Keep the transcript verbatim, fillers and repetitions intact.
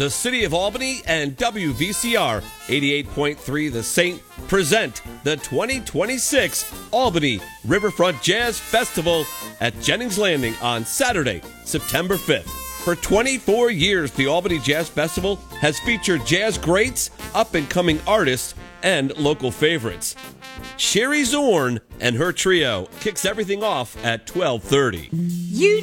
The City of Albany and W V C R eighty-eight point three The Saint present the twenty twenty-six Albany Riverfront Jazz Festival at Jennings Landing on Saturday, September fifth. For twenty-four years, the Albany Jazz Festival has featured jazz greats, up-and-coming artists, and local favorites. Sherry Zorn and her trio kicks everything off at twelve thirty. You